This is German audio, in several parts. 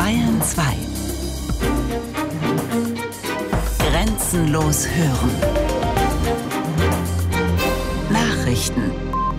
Bayern 2. Grenzenlos hören. Nachrichten.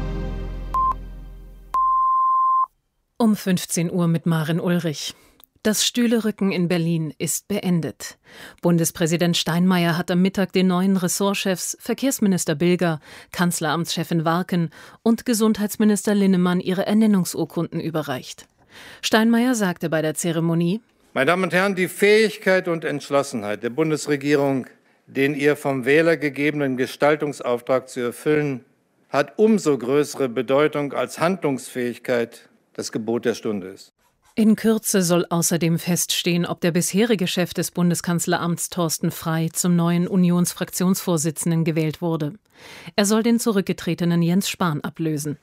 Um 15 Uhr mit Maren Ulrich. Das Stühlerücken in Berlin ist beendet. Bundespräsident Steinmeier hat am Mittag den neuen Ressortchefs Verkehrsminister Bilger, Kanzleramtschefin Warken und Gesundheitsminister Linnemann ihre Ernennungsurkunden überreicht. Steinmeier sagte bei der Zeremonie: Meine Damen und Herren, die Fähigkeit und Entschlossenheit der Bundesregierung, den ihr vom Wähler gegebenen Gestaltungsauftrag zu erfüllen, hat umso größere Bedeutung, als Handlungsfähigkeit das Gebot der Stunde ist. In Kürze soll außerdem feststehen, ob der bisherige Chef des Bundeskanzleramts Thorsten Frey zum neuen Unionsfraktionsvorsitzenden gewählt wurde. Er soll den zurückgetretenen Jens Spahn ablösen.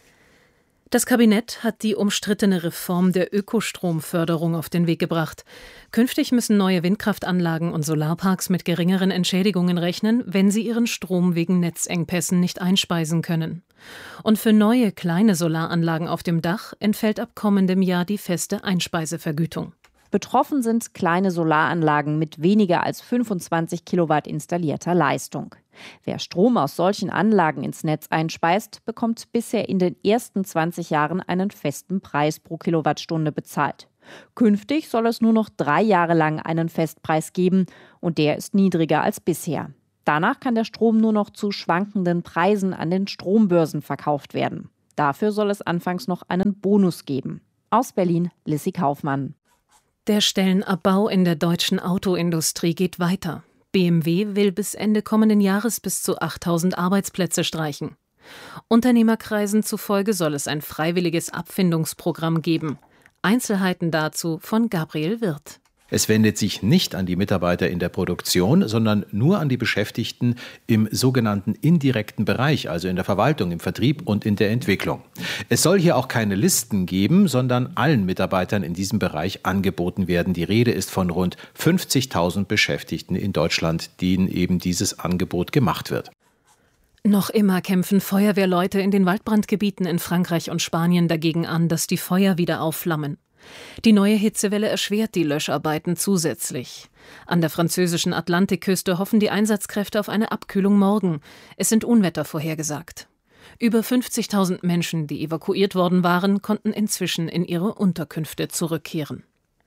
Das Kabinett hat die umstrittene Reform der Ökostromförderung auf den Weg gebracht. Künftig müssen neue Windkraftanlagen und Solarparks mit geringeren Entschädigungen rechnen, wenn sie ihren Strom wegen Netzengpässen nicht einspeisen können. Und für neue kleine Solaranlagen auf dem Dach entfällt ab kommendem Jahr die feste Einspeisevergütung. Betroffen sind kleine Solaranlagen mit weniger als 25 Kilowatt installierter Leistung. Wer Strom aus solchen Anlagen ins Netz einspeist, bekommt bisher in den ersten 20 Jahren einen festen Preis pro Kilowattstunde bezahlt. Künftig soll es nur noch 3 Jahre lang einen Festpreis geben und der ist niedriger als bisher. Danach kann der Strom nur noch zu schwankenden Preisen an den Strombörsen verkauft werden. Dafür soll es anfangs noch einen Bonus geben. Aus Berlin, Lissy Kaufmann. Der Stellenabbau in der deutschen Autoindustrie geht weiter. BMW will bis Ende kommenden Jahres bis zu 8.000 Arbeitsplätze streichen. Unternehmerkreisen zufolge soll es ein freiwilliges Abfindungsprogramm geben. Einzelheiten dazu von Gabriel Wirth. Es wendet sich nicht an die Mitarbeiter in der Produktion, sondern nur an die Beschäftigten im sogenannten indirekten Bereich, also in der Verwaltung, im Vertrieb und in der Entwicklung. Es soll hier auch keine Listen geben, sondern allen Mitarbeitern in diesem Bereich angeboten werden. Die Rede ist von rund 50.000 Beschäftigten in Deutschland, denen eben dieses Angebot gemacht wird. Noch immer kämpfen Feuerwehrleute in den Waldbrandgebieten in Frankreich und Spanien dagegen an, dass die Feuer wieder aufflammen. Die neue Hitzewelle erschwert die Löscharbeiten zusätzlich. An der französischen Atlantikküste hoffen die Einsatzkräfte auf eine Abkühlung morgen. Es sind Unwetter vorhergesagt. Über 50.000 Menschen, die evakuiert worden waren, konnten inzwischen in ihre Unterkünfte zurückkehren.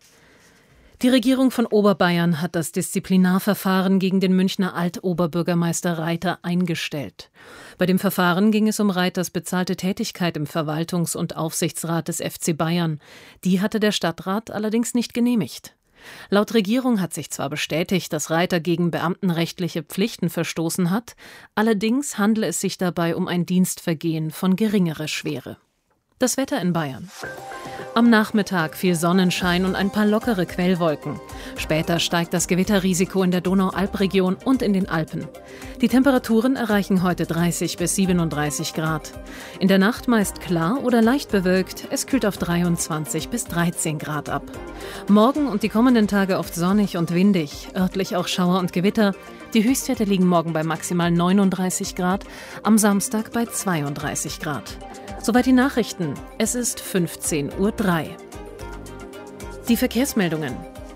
Die Regierung von Oberbayern hat das Disziplinarverfahren gegen den Münchner Altoberbürgermeister Reiter eingestellt. Bei dem Verfahren ging es um Reiters bezahlte Tätigkeit im Verwaltungs- und Aufsichtsrat des FC Bayern. Die hatte der Stadtrat allerdings nicht genehmigt. Laut Regierung hat sich zwar bestätigt, dass Reiter gegen beamtenrechtliche Pflichten verstoßen hat, allerdings handle es sich dabei um ein Dienstvergehen von geringerer Schwere. Das Wetter in Bayern. Am Nachmittag viel Sonnenschein und ein paar lockere Quellwolken. Später steigt das Gewitterrisiko in der Donau-Alp-Region und in den Alpen. Die Temperaturen erreichen heute 30 bis 37 Grad. In der Nacht meist klar oder leicht bewölkt. Es kühlt auf 23 bis 13 Grad ab. Morgen und die kommenden Tage oft sonnig und windig, örtlich auch Schauer und Gewitter. Die Höchstwerte liegen morgen bei maximal 39 Grad, am Samstag bei 32 Grad. Soweit die Nachrichten. Es ist 15:03 Uhr. Die Verkehrsmeldungen.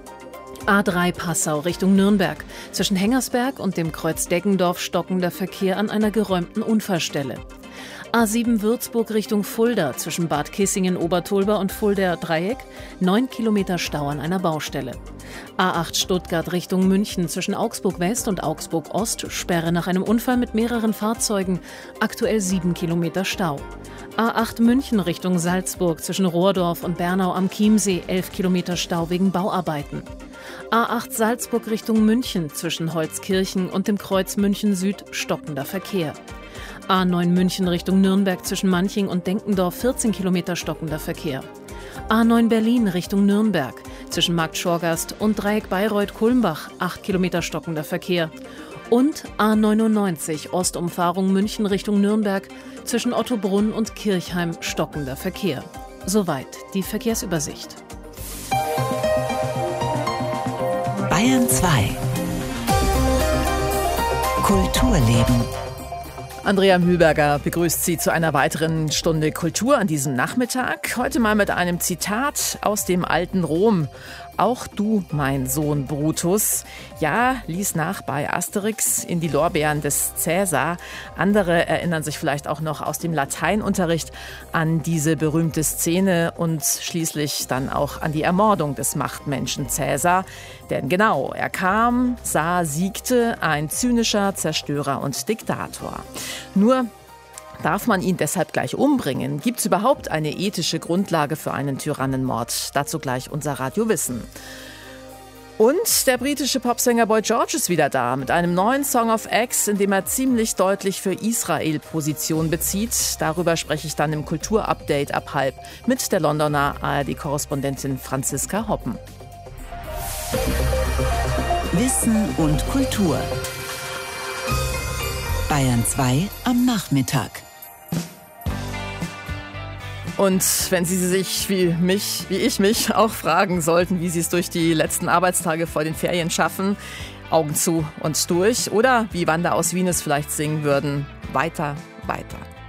A3 Passau Richtung Nürnberg. Zwischen Hengersberg und dem Kreuz Deggendorf stockender Verkehr an einer geräumten Unfallstelle. A7 Würzburg Richtung Fulda zwischen Bad Kissingen-Obertolba und Fuldaer Dreieck 9 Kilometer Stau an einer Baustelle. A8 Stuttgart Richtung München zwischen Augsburg West und Augsburg Ost Sperre nach einem Unfall mit mehreren Fahrzeugen, aktuell 7 Kilometer Stau. A8 München Richtung Salzburg zwischen Rohrdorf und Bernau am Chiemsee 11 Kilometer Stau wegen Bauarbeiten. A8 Salzburg Richtung München zwischen Holzkirchen und dem Kreuz München Süd stockender Verkehr. A9 München Richtung Nürnberg zwischen Manching und Denkendorf 14 Kilometer stockender Verkehr. A9 Berlin Richtung Nürnberg zwischen Markt Schorgast und Dreieck Bayreuth-Kulmbach 8 Kilometer stockender Verkehr. Und A99 Ostumfahrung München Richtung Nürnberg zwischen Ottobrunn und Kirchheim stockender Verkehr. Soweit die Verkehrsübersicht. Bayern 2. Kulturleben. Andrea Mühlberger begrüßt Sie zu einer weiteren Stunde Kultur an diesem Nachmittag. Heute mal mit einem Zitat aus dem alten Rom. Auch du, mein Sohn Brutus. Ja, lies nach bei Asterix in die Lorbeeren des Cäsar. Andere erinnern sich vielleicht auch noch aus dem Lateinunterricht an diese berühmte Szene und schließlich dann auch an die Ermordung des Machtmenschen Cäsar. Denn genau, er kam, sah, siegte, ein zynischer Zerstörer und Diktator. Nur darf man ihn deshalb gleich umbringen? Gibt es überhaupt eine ethische Grundlage für einen Tyrannenmord? Dazu gleich unser Radiowissen. Und der britische Popsänger Boy George ist wieder da mit einem neuen Song of X, in dem er ziemlich deutlich für Israel Position bezieht. Darüber spreche ich dann im Kulturupdate ab 12:30 mit der Londoner ARD-Korrespondentin Franziska Hoppen. Wissen und Kultur. Bayern 2 am Nachmittag. Und wenn Sie sich wie ich mich auch fragen sollten, wie Sie es durch die letzten Arbeitstage vor den Ferien schaffen, Augen zu und durch, oder wie Wanda aus Wien es vielleicht singen würden, weiter, weiter.